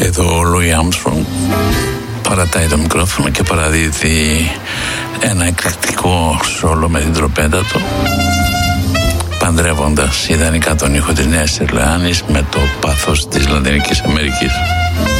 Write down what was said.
εδώ ο Λούι Άρμστρονγκ παρατάει το μικρόφωνο και παραδίδει ένα εκρηκτικό σόλο με την τροπέτα του, παντρεύοντας ιδανικά τον ήχο της Νέας Ορλεάνης με το πάθος της Λατινικής Αμερικής.